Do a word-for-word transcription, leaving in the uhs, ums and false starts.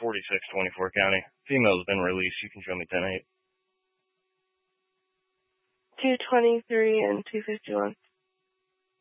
forty-six twenty-four County. Female's been released. You can show me ten eight. two twenty-three and two fifty-one.